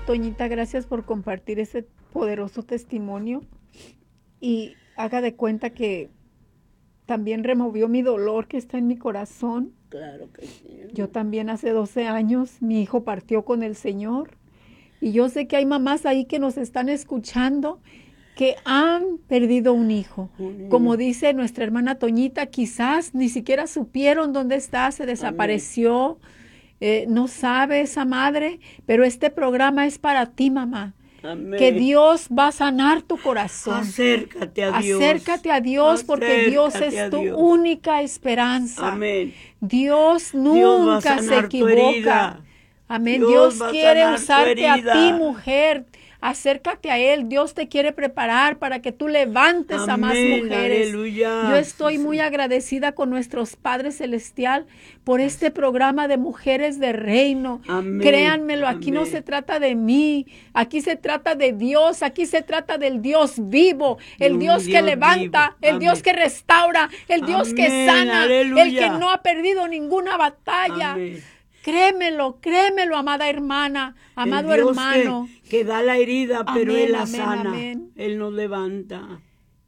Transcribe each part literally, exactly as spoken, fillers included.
Toñita, gracias por compartir ese poderoso testimonio. Y haga de cuenta que también removió mi dolor que está en mi corazón. Claro que sí. Yo también hace doce años, mi hijo partió con el Señor. Y yo sé que hay mamás ahí que nos están escuchando que han perdido un hijo. Mm. Como dice nuestra hermana Toñita, quizás ni siquiera supieron dónde está, se desapareció. Eh, no sabe esa madre, pero este programa es para ti, mamá. Amén. Que Dios va a sanar tu corazón. Acércate a Dios. Acércate a Dios porque Dios Acércate a es tu Dios. única esperanza. Amén. Dios Dios va a nunca se sanar tu equivoca. herida. Amén. Dios Dios va a quiere sanar tu usarte a herida. ti, mujer. Acércate a Él. Dios te quiere preparar para que tú levantes a más Amén, mujeres. aleluya. Yo estoy Sí, muy sí. agradecida con nuestros Padres Celestial por este programa de Mujeres de Reino. Amén, Créanmelo, aquí no amén. se trata de mí, aquí se trata de Dios, aquí se trata del Dios vivo, el Un Dios que Dios levanta, vivo. el Dios Amén. que restaura, el Dios que Amén, sana, aleluya. el que no ha perdido ninguna batalla. Amén. Créemelo, créemelo, amada hermana, amado El Dios hermano. Que, que da la herida, pero Amén, Él la amén, sana. amén. Él nos levanta.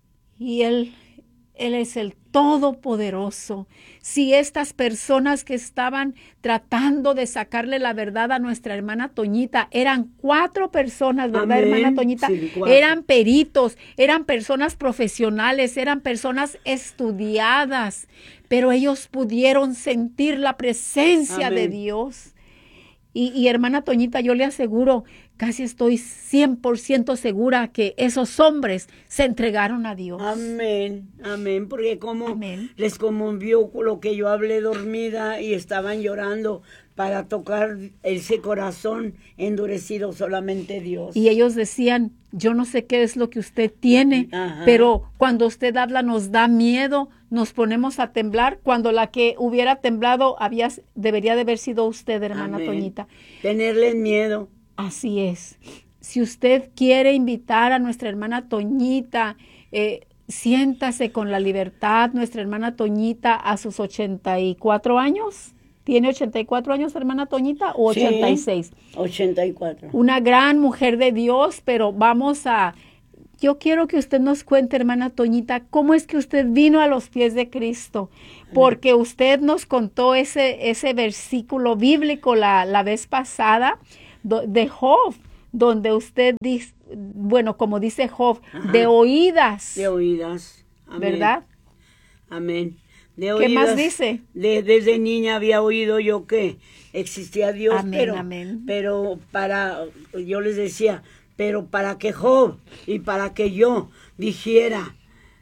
Y Él, Él es el Todopoderoso. Si estas personas que estaban tratando de sacarle la verdad a nuestra hermana Toñita, eran cuatro personas, ¿verdad, Amén. hermana Toñita? Sí, cuatro. Eran peritos, eran personas profesionales, eran personas estudiadas, pero ellos pudieron sentir la presencia de Amén. Dios. Y, y hermana Toñita, yo le aseguro, casi estoy cien por ciento segura que esos hombres se entregaron a Dios. Amén, amén, porque como Amén. les conmovió lo que yo hablé dormida y estaban llorando para tocar ese corazón endurecido solamente Dios. Y ellos decían, yo no sé qué es lo que usted tiene, Ajá. pero cuando usted habla nos da miedo, nos ponemos a temblar, cuando la que hubiera temblado había, debería de haber sido usted, hermana Amén. Toñita. Tenerles miedo. Así es. Si usted quiere invitar a nuestra hermana Toñita, eh, siéntase con la libertad. Nuestra hermana Toñita a sus ochenta y cuatro años. ¿Tiene ochenta y cuatro años, hermana Toñita, o ochenta y seis? Sí, ochenta y cuatro. Una gran mujer de Dios, pero vamos a... Yo quiero que usted nos cuente, hermana Toñita, cómo es que usted vino a los pies de Cristo, porque usted nos contó ese, ese versículo bíblico la, la vez pasada do, de Job, donde usted dice, bueno, como dice Job, Ajá. de oídas, De oídas. Amén. ¿verdad? Amén. De ¿Qué oídas, más dice? De, desde niña había oído yo que existía Dios, Amén, pero, amén. pero para, yo les decía, pero para que Job y para que yo dijera,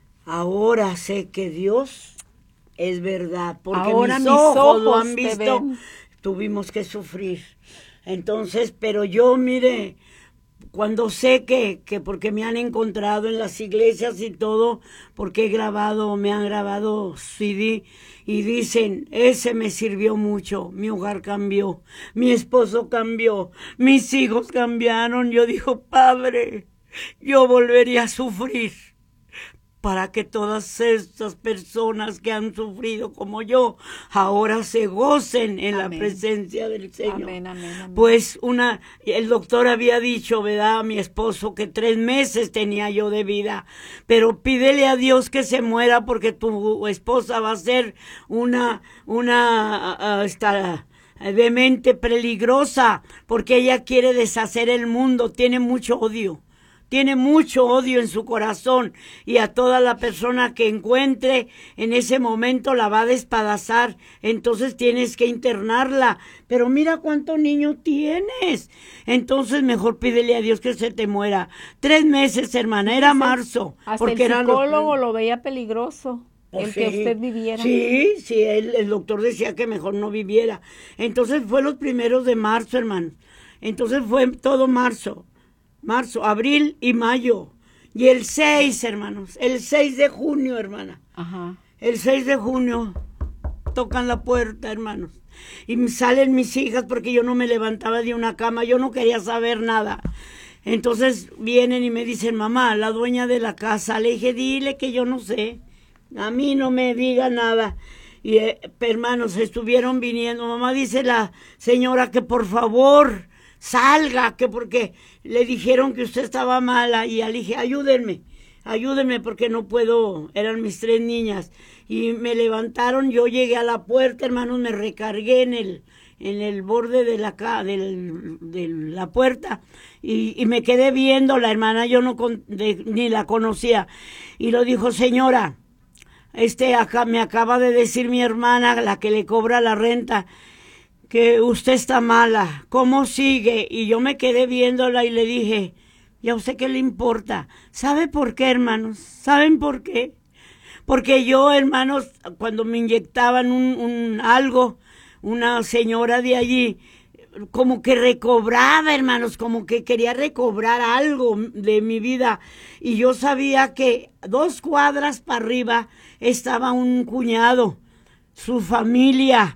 ahora sé que Dios es verdad, porque Ahora mis mis ojos, ojos lo han te visto, ven. tuvimos que sufrir. Entonces, pero yo, mire, cuando sé que, que porque me han encontrado en las iglesias y todo, porque he grabado, me han grabado C D y dicen, ese me sirvió mucho, mi hogar cambió, mi esposo cambió, mis hijos cambiaron. Yo digo, Padre, yo volvería a sufrir para que todas estas personas que han sufrido como yo ahora se gocen en Amén. la presencia del Señor. Amén, amén, amén. Pues una, el doctor había dicho, ¿verdad?, a mi esposo que tres meses tenía yo de vida, pero pídele a Dios que se muera porque tu esposa va a ser una, una, uh, uh, esta, de mente peligrosa, porque ella quiere deshacer el mundo, tiene mucho odio. Tiene mucho odio en su corazón y a toda la persona que encuentre en ese momento la va a despedazar. Entonces tienes que internarla. Pero mira cuánto niño tienes. Entonces mejor pídele a Dios que se te muera. Tres meses, hermana, era marzo. Hasta porque el era psicólogo lo... lo veía peligroso, Pues el que sí, usted viviera. Sí, sí, el, el doctor decía que mejor no viviera. Entonces fue los primeros de marzo, hermano. Entonces fue todo marzo. Marzo, abril y mayo. Y el seis, hermanos, el seis de junio, hermana. Ajá. El seis de junio tocan la puerta, hermanos. Y salen mis hijas porque yo no me levantaba de una cama, yo no quería saber nada. Entonces vienen y me dicen, mamá, la dueña de la casa. Le dije, dile que yo no sé. A mí no me diga nada. Y eh, hermanos, estuvieron viniendo. Mamá, dice la señora que por favor salga, que porque le dijeron que usted estaba mala. Y le dije, ayúdenme, ayúdenme porque no puedo, eran mis tres niñas. Y me levantaron, yo llegué a la puerta, hermanos, me recargué en el, en el borde de la, del, de la puerta y, y me quedé viendo la hermana, yo no con, de, ni la conocía. Y lo dijo, señora, este acá me acaba de decir mi hermana, la que le cobra la renta, que usted está mala, ¿cómo sigue? Y yo me quedé viéndola y le dije, ¿y a usted qué le importa? ¿Sabe por qué, hermanos? ¿Saben por qué? Porque yo, hermanos, cuando me inyectaban un, un algo, una señora de allí, como que recobraba, hermanos, como que quería recobrar algo de mi vida. Y yo sabía que dos cuadras para arriba estaba un cuñado, su familia,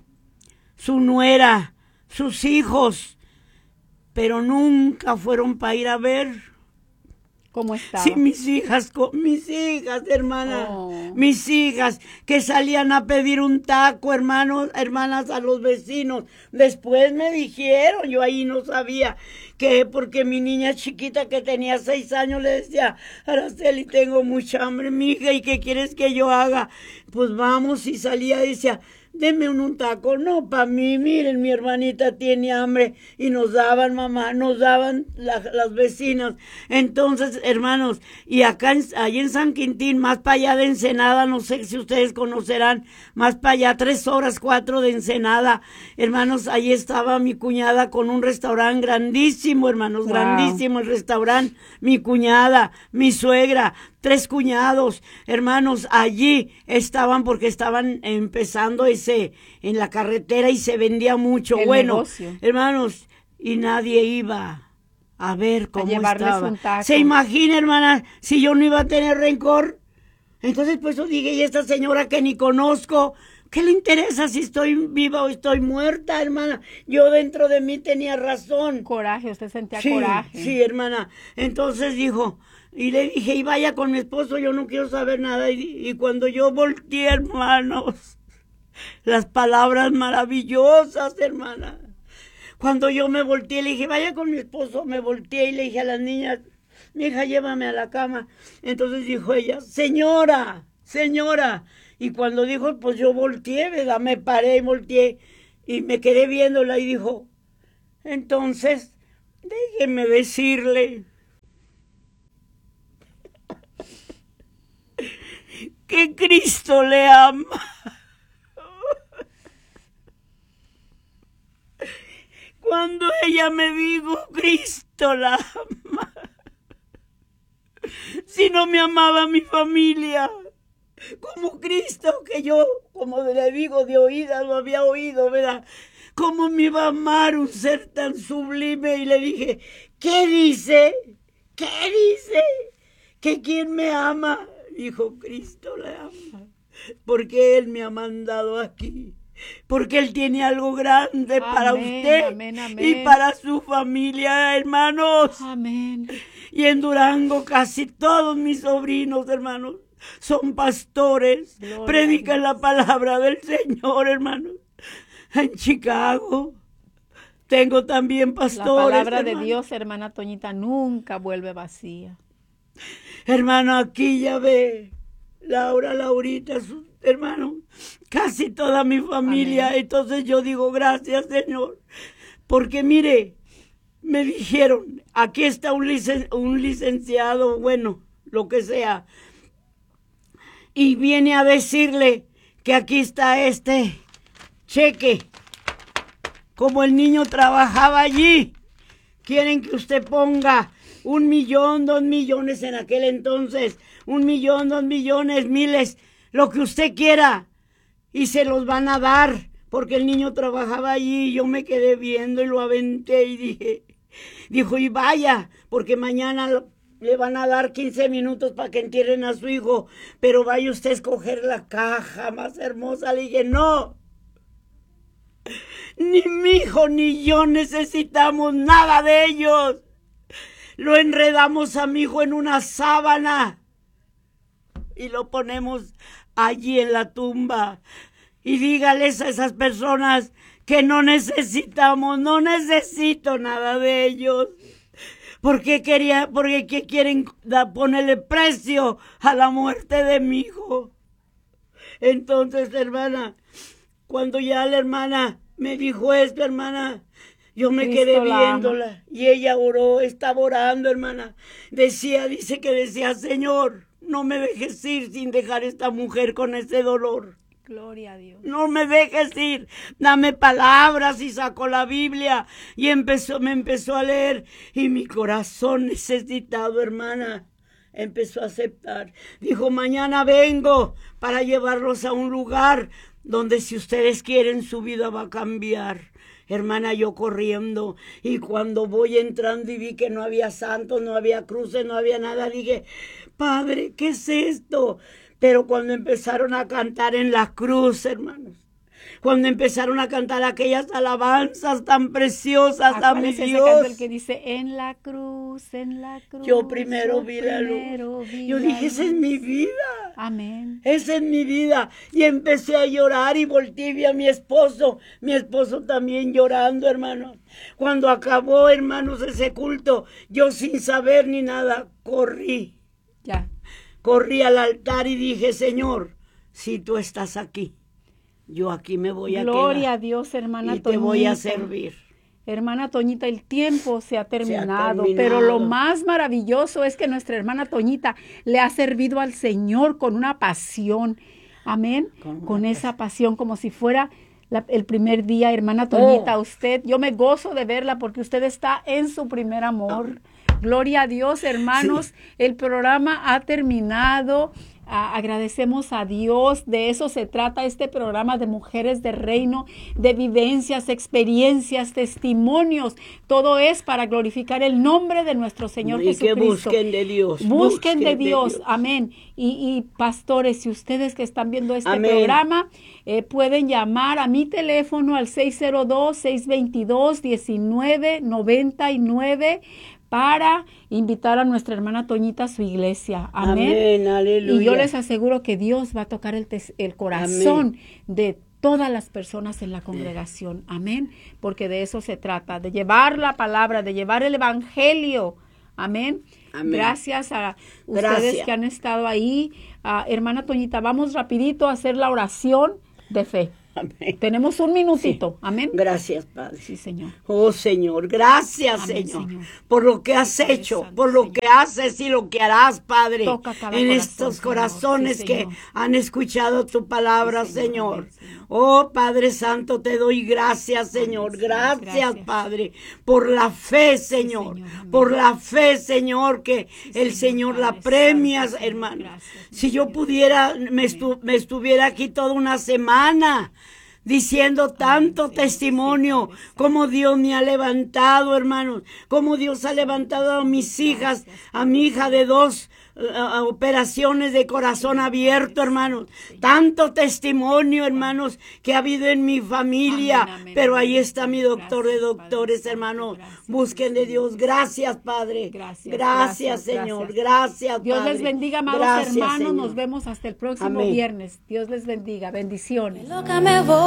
su nuera, sus hijos, pero nunca fueron para ir a ver. ¿Cómo estaba? Sí, mis hijas, mis hijas, hermana, oh. mis hijas, que salían a pedir un taco, hermanos, hermanas, a los vecinos. Después me dijeron, yo ahí no sabía, que porque mi niña chiquita que tenía seis años le decía, Araceli, tengo mucha hambre, mija, ¿y qué quieres que yo haga? Pues vamos, y salía y decía, deme un, un taco, no para mí, miren, mi hermanita tiene hambre, y nos daban, mamá, nos daban la, las vecinas. Entonces, hermanos, y acá, en, allí en San Quintín, más para allá de Ensenada, no sé si ustedes conocerán, más para allá, tres horas, cuatro de Ensenada, hermanos, allí estaba mi cuñada con un restaurante grandísimo, hermanos, wow. grandísimo el restaurante, mi cuñada, mi suegra, tres cuñados, hermanos, allí estaban porque estaban empezando ese en la carretera y se vendía mucho. El bueno, negocio. Hermanos, y nadie iba a ver cómo a estaba. Un taco. ¿Se imagina, hermana, si yo no iba a tener rencor? Entonces, pues yo dije, y esta señora que ni conozco, ¿qué le interesa si estoy viva o estoy muerta, hermana? Yo dentro de mí tenía razón. Coraje, usted sentía sí, coraje. Sí, hermana. Entonces dijo, y le dije, y vaya con mi esposo, yo no quiero saber nada. Y, y cuando yo volteé, hermanos, las palabras maravillosas, hermana. Cuando yo me volteé, le dije, vaya con mi esposo, me volteé y le dije a las niñas, mi hija, llévame a la cama. Entonces dijo ella, señora, señora. Y cuando dijo, pues yo volteé, ¿verdad? Me paré y volteé y me quedé viéndola y dijo, entonces, déjeme decirle que Cristo le ama. Cuando ella me dijo, Cristo la ama. Si no me amaba mi familia, como Cristo, que yo, como le digo, de oídas lo había oído, ¿verdad? ¿Cómo me iba a amar un ser tan sublime? Y le dije, ¿qué dice? ¿Qué dice? ¿Que quién me ama? Dijo, Cristo le ama, porque Él me ha mandado aquí, porque Él tiene algo grande amén, para usted amén, amén. Y para su familia, hermanos. Amén. Y en Durango casi todos mis sobrinos, hermanos, son pastores, gloria predican la palabra del Señor, hermanos. En Chicago tengo también pastores. La palabra hermano. de Dios, hermana Toñita, nunca vuelve vacía. Hermano, aquí ya ve, Laura, Laurita, su hermano, casi toda mi familia. Amén. Entonces yo digo, gracias, Señor, porque mire, me dijeron, aquí está un, licen, un licenciado, bueno, lo que sea, y viene a decirle que aquí está este cheque, como el niño trabajaba allí, quieren que usted ponga un millón, dos millones en aquel entonces, un millón, dos millones, miles, lo que usted quiera, y se los van a dar, porque el niño trabajaba allí, y yo me quedé viendo y lo aventé y dije, dijo, y vaya, porque mañana lo, le van a dar quince minutos para que entierren a su hijo, pero vaya usted a escoger la caja más hermosa. Le dije, no, ni mi hijo ni yo necesitamos nada de ellos. Lo enredamos a mi hijo en una sábana y lo ponemos allí en la tumba. Y dígales a esas personas que no necesitamos, no necesito nada de ellos. ¿Por qué quería, porque qué quieren da, ponerle precio a la muerte de mi hijo? Entonces, hermana, cuando ya la hermana me dijo esto, hermana, yo me Cristo quedé viéndola y ella oró, estaba orando, hermana. Decía, dice que decía, Señor, no me dejes ir sin dejar a esta mujer con ese dolor. Gloria a Dios. No me dejes ir, dame palabras, y sacó la Biblia y empezó, me empezó a leer y mi corazón necesitado, hermana, empezó a aceptar. Dijo, mañana vengo para llevarlos a un lugar donde si ustedes quieren su vida va a cambiar. Hermana, yo corriendo, y cuando voy entrando y vi que no había santos, no había cruces, no había nada, dije, Padre, ¿qué es esto? Pero cuando empezaron a cantar en la cruz, hermanos, cuando empezaron a cantar aquellas alabanzas tan preciosas a mi Dios, el que dice, en la cruz, en la cruz, yo primero vi la luz. Yo dije, esa es mi vida. Amén. Esa es mi vida. Y empecé a llorar y volteé y vi a mi esposo, mi esposo también llorando, hermanos. Cuando acabó, hermanos, ese culto, yo sin saber ni nada, corrí. Ya. Corrí al altar y dije, Señor, si tú estás aquí, yo aquí me voy a quedar. Gloria a Dios, hermana y Toñita. te voy a servir. Hermana Toñita, el tiempo se ha, terminado, se ha terminado, pero lo más maravilloso es que nuestra hermana Toñita le ha servido al Señor con una pasión. Amén. Con, con esa pasión, como si fuera la, el primer día, hermana Toñita. Oh. Usted, yo me gozo de verla porque usted está en su primer amor. Oh. Gloria a Dios, hermanos. Sí. El programa ha terminado. Ah, agradecemos a Dios, de eso se trata este programa de Mujeres de Reino, de vivencias, experiencias, testimonios, todo es para glorificar el nombre de nuestro Señor y Jesucristo. Que busquen de Dios. Busquen, busquen de, Dios. de Dios, amén. Y, y pastores, si ustedes que están viendo este amén. programa, eh, pueden llamar a mi teléfono al seis cero dos, seis dos dos, uno nueve nueve nueve para invitar a nuestra hermana Toñita a su iglesia. Amén. Amén, aleluya. Y yo les aseguro que Dios va a tocar el, el corazón Amén. de todas las personas en la congregación. Amén. Porque de eso se trata, de llevar la palabra, de llevar el evangelio. Amén. Amén. Gracias a ustedes Gracias. que han estado ahí. Uh, hermana Toñita, vamos rapidito a hacer la oración de fe. Amén. Tenemos un minutito. Sí. Amén. Gracias, Padre. Sí, Señor. Oh, Señor. Gracias, Amén, señor, señor, por lo que has Padre hecho, Santo, por lo Señor. que haces y lo que harás, Padre, en corazón, estos corazones sí, que han escuchado tu palabra, sí, Señor. Señor. Oh, Padre Santo, te doy gracias, Señor. Amén, gracias, gracias, Padre, por la fe, Señor. Sí, Señor. Por la fe, Señor, que sí, el Señor, Señor la premias, Santo, hermano. Gracias, si yo pudiera, me, estu me estuviera aquí toda una semana diciendo tanto Amén, testimonio, sí, como Dios me ha levantado, hermanos, como Dios ha levantado a mis hijas, a mi hija de dos uh, operaciones de corazón abierto, hermanos, tanto testimonio, hermanos, que ha habido en mi familia, amén, amén, pero ahí está mi doctor de doctores, hermanos, busquen de Dios. Gracias, Padre, gracias, gracias Señor, gracias, Dios Padre. les bendiga, amados gracias, hermanos, Señor. Nos vemos hasta el próximo amén. viernes, Dios les bendiga, bendiciones.